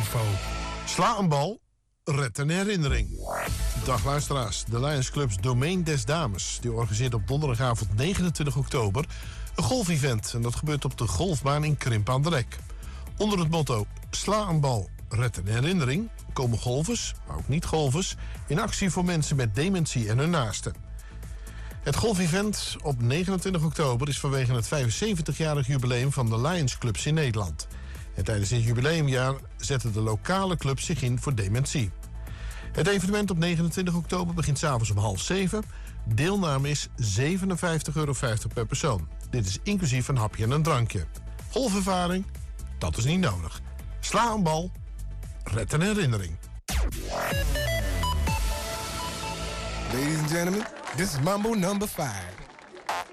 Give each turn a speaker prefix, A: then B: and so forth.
A: info.
B: Sla een bal, red een herinnering. Dag luisteraars, de Lions Club's Domein des Dames die organiseert op donderdagavond 29 oktober een golfevent. En dat gebeurt op de golfbaan in Krimp aan de Rek. Onder het motto Sla een bal, red een herinnering komen golfers, maar ook niet-golfers, in actie voor mensen met dementie en hun naasten. Het golfevent op 29 oktober is vanwege het 75-jarig jubileum van de Lions Clubs in Nederland. En tijdens dit jubileumjaar zetten de lokale clubs zich in voor dementie. Het evenement op 29 oktober begint 's avonds om 6:30. Deelname is €57,50 per persoon. Dit is inclusief een hapje en een drankje. Golfervaring? Dat is niet nodig. Sla een bal, red een herinnering.
C: Ladies and gentlemen, this is Mambo number 5.